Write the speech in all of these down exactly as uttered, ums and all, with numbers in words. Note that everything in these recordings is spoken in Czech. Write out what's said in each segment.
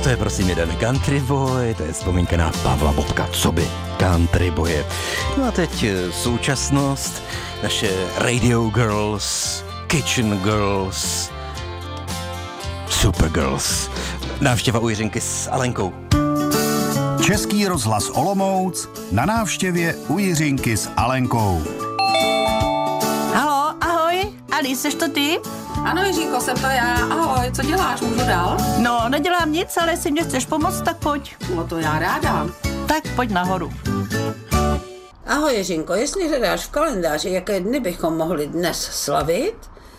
Tak to je prosím jeden country boy, to je vzpomínka na Pavla Bobka, co by country boje. No a teď současnost, naše radio girls, kitchen girls, supergirls. Návštěva u Jiřinky s Alenkou. Český rozhlas Olomouc na návštěvě u Jiřinky s Alenkou. Haló, ahoj, Ali, seš to ty? Ano, Jiřínko, jsem to já. Ahoj, co děláš, můžu dál? No, nedělám nic, ale jestli mě chceš pomoct, tak pojď. No to já ráda. Tak pojď nahoru. Ahoj, Jiřínko, jestli hledáš v kalendáři, jaké dny bychom mohli dnes slavit,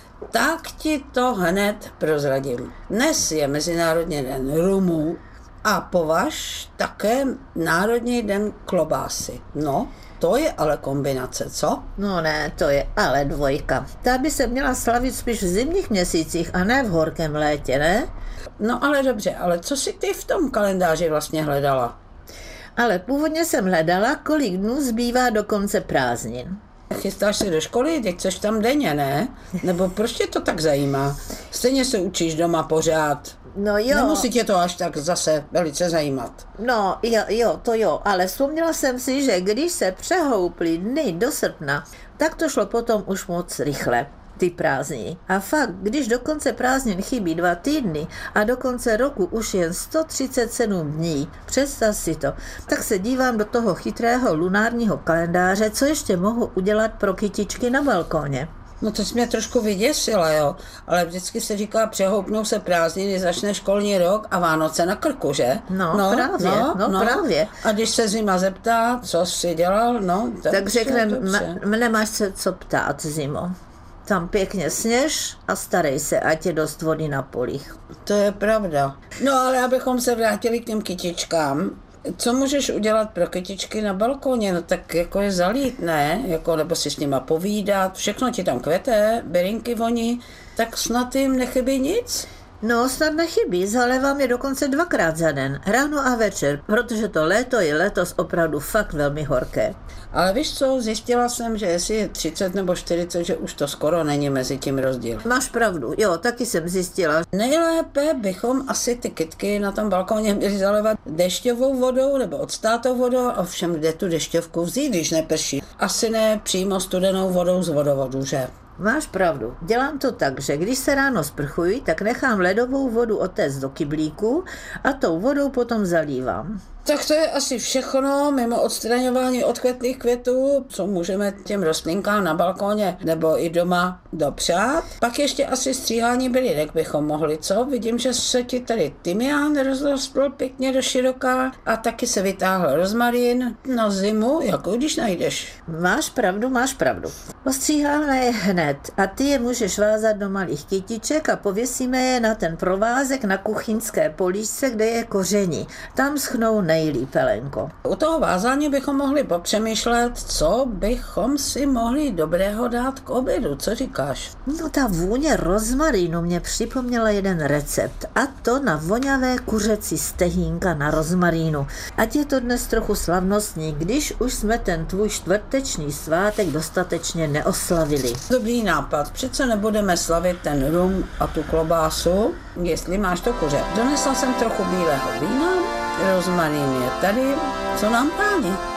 tak ti to hned prozradím. Dnes je Mezinárodní den rumů a považ také Národní den klobásy. No, to je ale kombinace, co? No ne, to je ale dvojka. Ta by se měla slavit spíš v zimních měsících a ne v horkém létě, ne? No ale dobře, ale co jsi ty v tom kalendáři vlastně hledala? Ale původně jsem hledala, kolik dnů zbývá do konce prázdnin. Chystáš se do školy, teď seš tam denně, ne? Nebo proč tě to tak zajímá? Stejně se učíš doma pořád. No jo. Nemusí tě to až tak zase velice zajímat. No jo, jo, to jo, ale vzpomněla jsem si, že když se přehouply dny do srpna, tak to šlo potom už moc rychle, ty prázdniny. A fakt, když do konce prázdnin chybí dva týdny a do konce roku už jen sto třicet sedm dní, představ si to, tak se dívám do toho chytrého lunárního kalendáře, co ještě mohu udělat pro kytičky na balkóně. No to jsi mě trošku vyděsila, jo, ale vždycky se říká, přehoupnou se prázdniny, začne školní rok a Vánoce na krku, že? No, no právě, no, no, no právě. A když se zima zeptá, co jsi dělal, no, tak, tak řekne, mne máš se co ptát, zimo. Tam pěkně sněž a starej se, ať je dost vody na polích. To je pravda. No ale abychom se vrátili k těm kytičkám, co můžeš udělat pro kytičky na balkóně? No tak jako je zalít, ne? Jako, nebo si s nima povídat, všechno ti tam kvete, bylinky voní, tak snad jim nechybí nic? No, snad nechybí, zalévám je dokonce dvakrát za den, ráno a večer, protože to léto je letos opravdu fakt velmi horké. Ale víš co, zjistila jsem, že jestli je třicet nebo čtyřicet, že už to skoro není mezi tím rozdíl. Máš pravdu, jo, taky jsem zjistila. Nejlépe bychom asi ty kytky na tom balkóně měli zalévat dešťovou vodou nebo odstátou vodou, ovšem kde tu dešťovku vzít, když neprší. Asi ne přímo studenou vodou z vodovodu, že? Máš pravdu. Dělám to tak, že když se ráno sprchuji, tak nechám ledovou vodu otéct do kyblíku a tou vodou potom zalívám. Tak to je asi všechno, mimo odstraňování odkvetlých květů, co můžeme těm rostlinkám na balkóně nebo i doma dopřát. Pak ještě asi stříhání bylinek bychom mohli, co? Vidím, že se ti tady tymián rozrostl pěkně do široká a taky se vytáhl rozmarín na zimu, jako když najdeš. Máš pravdu, máš pravdu. Ostříháme je hned a ty je můžeš vázat do malých kytiček a pověsíme je na ten provázek na kuchyňské políčce, kde je koření. Tam schnou nejlíp, Elenko. U toho vázání bychom mohli popřemýšlet, co bychom si mohli dobrého dát k obědu, co říkáš? No ta vůně rozmarínu mě připomněla jeden recept a to na voňavé kuřecí stehínka na rozmarínu. Ať je to dnes trochu slavnostní, když už jsme ten tvůj čtvrteční svátek dostatečně neoslavili. Dobrý nápad, přece nebudeme slavit ten rum a tu klobásu, jestli máš to kuře. Donesla jsem trochu bílého vína, rozmarín je tady, co nám páni?